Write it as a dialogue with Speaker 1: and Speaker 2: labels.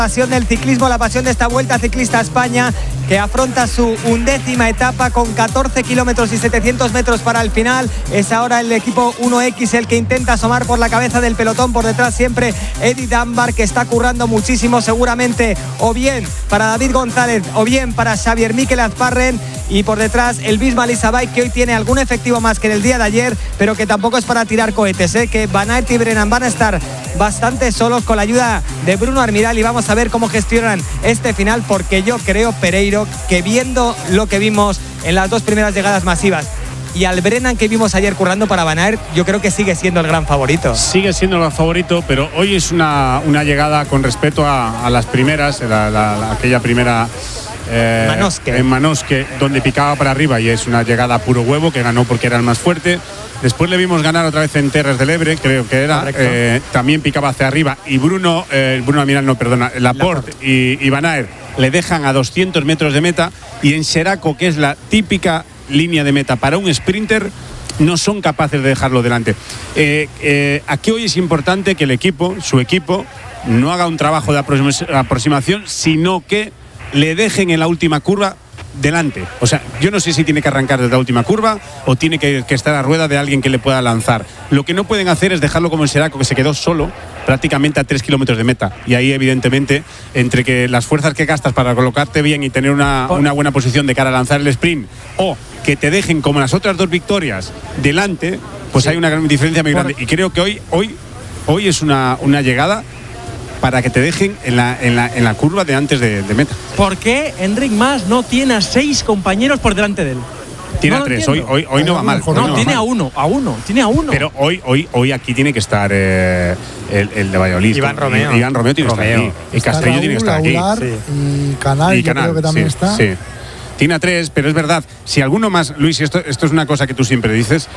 Speaker 1: Pasión del ciclismo, la pasión de esta Vuelta Ciclista a España, que afronta su 11ª etapa con 14 kilómetros y 700 metros para el final. Es ahora el equipo 1X el que intenta asomar por la cabeza del pelotón. Por detrás siempre Eddie Dunbar, que está currando muchísimo, seguramente o bien para David González o bien para Xavier Miquel Azparren. Y por detrás el Bisma Lisabay, que hoy tiene algún efectivo más que en el día de ayer, pero que tampoco es para tirar cohetes, que Van Aert y Brennan van a estar bastante solos con la ayuda de Bruno Armiral, y vamos a ver cómo gestionan este final, porque yo creo, Pereiro, que viendo lo que vimos en las dos primeras llegadas masivas y al Brennan que vimos ayer currando para Van Aert, yo creo que sigue siendo el gran favorito.
Speaker 2: Sigue siendo el gran favorito, pero hoy es una llegada con respecto a las primeras, aquella primera en Manosque, donde picaba para arriba, y es una llegada a puro huevo, que ganó porque era el más fuerte. Después le vimos ganar otra vez en Terres del Ebre, creo que era, también picaba hacia arriba, y Bruno Armiral, Laporte y Van Aert le dejan a 200 metros de meta, y en Xeraco, que es la típica línea de meta para un sprinter, no son capaces de dejarlo delante. Aquí hoy es importante que su equipo, no haga un trabajo de aproximación, sino que le dejen en la última curva delante. O sea, yo no sé si tiene que arrancar desde la última curva o tiene que estar a rueda de alguien que le pueda lanzar. Lo que no pueden hacer es dejarlo como en Xeraco, que se quedó solo prácticamente a 3 kilómetros de meta. Y ahí, evidentemente, entre que las fuerzas que gastas para colocarte bien y tener una buena posición de cara a lanzar el sprint, o que te dejen como las otras dos victorias delante, pues sí, hay una gran diferencia muy grande. Y creo que hoy es una llegada para que te dejen en la curva de antes de meta.
Speaker 3: ¿Por qué Enric Mas no tiene a 6 compañeros por delante de él?
Speaker 2: Tiene a 3, hoy no va mal.
Speaker 3: No, tiene a uno.
Speaker 2: Pero hoy aquí tiene que estar el de Valladolid.
Speaker 1: Iván Romeo.
Speaker 2: Iván Romeo tiene que estar aquí. Y Castelló tiene que estar aquí.
Speaker 4: Y Canal, creo que también está.
Speaker 2: Sí. Tiene a 3, pero es verdad, si alguno más, Luis, esto es una cosa que tú siempre dices,